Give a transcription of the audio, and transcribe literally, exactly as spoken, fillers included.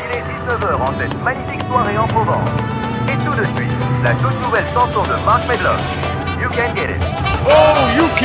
Il est dix-neuf heures en cette magnifique soirée en Provence. Et tout de suite, la toute nouvelle chanson de Mark Medlock, You Can Get It. Oh, you